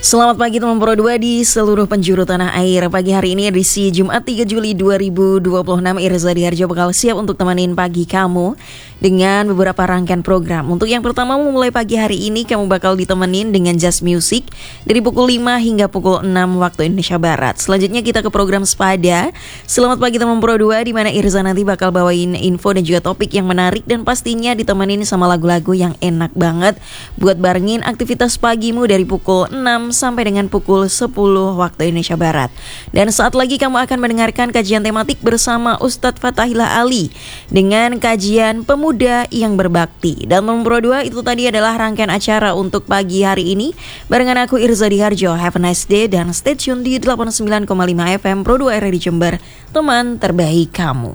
Selamat pagi teman Pro 2 di seluruh penjuru tanah air. Pagi hari ini edisi Jumat 3 Juli 2026, Irza Diharjo bakal siap untuk temenin pagi kamu dengan beberapa rangkaian program. Untuk yang pertama, memulai pagi hari ini kamu bakal ditemenin dengan Just Music dari pukul 5 hingga pukul 6 waktu Indonesia Barat. Selanjutnya kita ke program Sepada. Selamat pagi teman Pro 2, di mana Irza nanti bakal bawain info dan juga topik yang menarik dan pastinya ditemenin sama lagu-lagu yang enak banget buat barengin aktivitas pagimu dari pukul 6 sampai dengan pukul 10 waktu Indonesia Barat. Dan saat lagi kamu akan mendengarkan kajian tematik bersama Ustadz Fatahillah Ali dengan kajian pemuda yang berbakti. Dan nomor 2 itu tadi adalah rangkaian acara untuk pagi hari ini barengan aku Irza Diharjo. Have a nice day dan stay tune di 89,5 FM Pro 2 RRI Jember, teman terbaik kamu.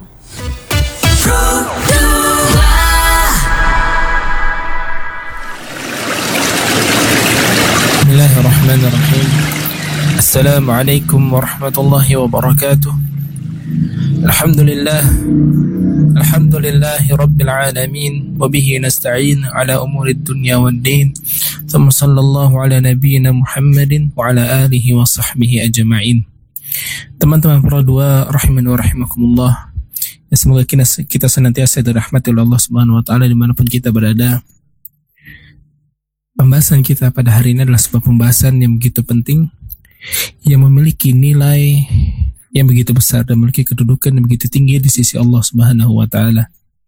Bismillahirrahmanirrahim. Assalamualaikum warahmatullahi wabarakatuh. Alhamdulillahi rabbil alamin, wa bihi nasta'in ala umurid dunya wad din. Thumma sallallahu ala nabiyyina Muhammadin wa ala alihi wa sahbihi ajma'in. Teman-teman Pro 2 rahimani wa rahimakumullah. Ya, semoga kita senantiasa dirahmati oleh Allah Subhanahu wa taala dimanapun kita berada. Pembahasan kita pada hari ini adalah sebuah pembahasan yang begitu penting, yang memiliki nilai yang begitu besar dan memiliki kedudukan yang begitu tinggi di sisi Allah Subhanahu wa taala,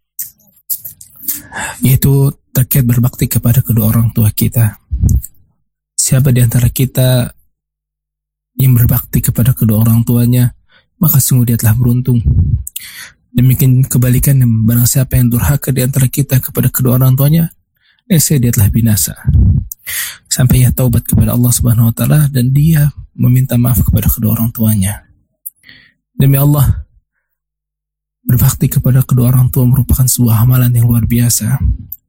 yaitu terkait berbakti kepada kedua orang tua kita. Siapa di antara kita yang berbakti kepada kedua orang tuanya, maka sungguh dia telah beruntung. Demikian kebalikannya, barang siapa yang durhaka di antara kita kepada kedua orang tuanya, dia telah binasa. Sampai ia taubat kepada Allah Subhanahu wa taala dan dia meminta maaf kepada kedua orang tuanya. Demi Allah, berbakti kepada kedua orang tua merupakan sebuah amalan yang luar biasa.